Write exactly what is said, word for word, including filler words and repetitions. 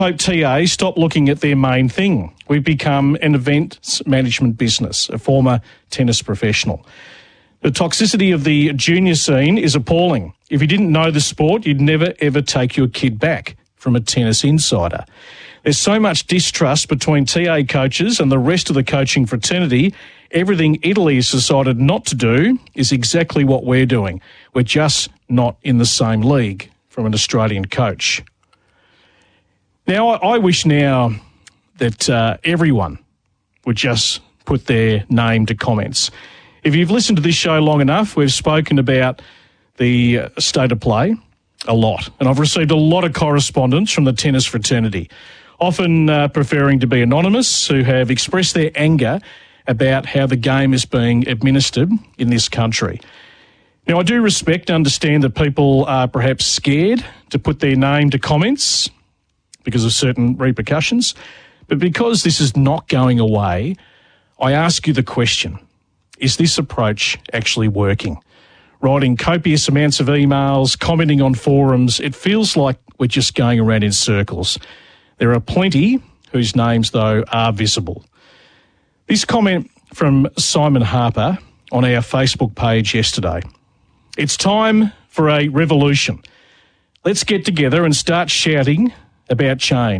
Hope T A stop looking at their main thing. We've become an events management business, a former tennis professional. The toxicity of the junior scene is appalling. If you didn't know the sport, you'd never ever take your kid back, from a tennis insider. There's so much distrust between T A coaches and the rest of the coaching fraternity. Everything Italy has decided not to do is exactly what we're doing. We're just not in the same league, from an Australian coach. Now, I wish now that uh, everyone would just put their name to comments. If you've listened to this show long enough, we've spoken about the uh, state of play a lot, and I've received a lot of correspondence from the tennis fraternity, often uh, preferring to be anonymous, who have expressed their anger about how the game is being administered in this country. Now, I do respect and understand that people are perhaps scared to put their name to comments because of certain repercussions, but because this is not going away, I ask you the question, is this approach actually working? Writing copious amounts of emails, commenting on forums, it feels like we're just going around in circles. There are plenty whose names, though, are visible. This comment from Simon Harper on our Facebook page yesterday. It's time for a revolution. Let's get together and start shouting about change.